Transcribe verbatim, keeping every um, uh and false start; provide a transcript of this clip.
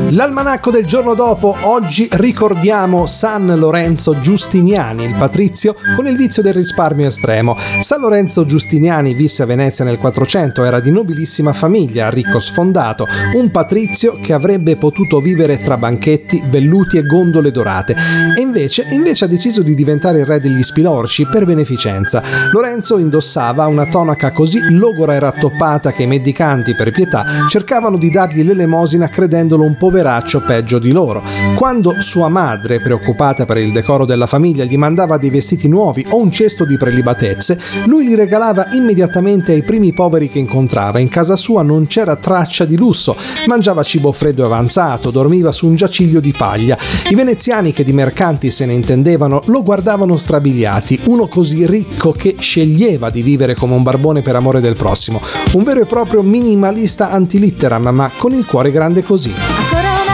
L'almanacco del giorno dopo, oggi ricordiamo San Lorenzo Giustiniani, il patrizio con il vizio del risparmio estremo. San Lorenzo Giustiniani visse a Venezia nel quattrocento, era di nobilissima famiglia, ricco sfondato, un patrizio che avrebbe potuto vivere tra banchetti, velluti e gondole dorate, e invece, invece ha deciso di diventare il re degli spilorci per beneficenza. Lorenzo indossava una tonaca così logora e rattoppata che i mendicanti, per pietà, cercavano di dargli l'elemosina credendolo un poveraccio peggio di loro. Quando sua madre, preoccupata per il decoro della famiglia, gli mandava dei vestiti nuovi o un cesto di prelibatezze, lui li regalava immediatamente ai primi poveri che incontrava. In casa sua non c'era traccia di lusso, mangiava cibo freddo e avanzato, dormiva su un giaciglio di paglia. I veneziani, che di mercanti se ne intendevano, lo guardavano strabiliati, uno così ricco che sceglieva di vivere come un barbone per amore del prossimo, un vero e proprio minimalista antilitteram, ma con il cuore grande così.